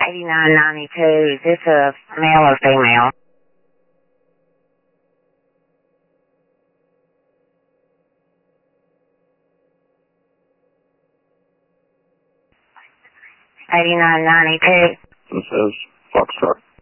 8992. Is this a male or female? $89.92. This is Foxtrot.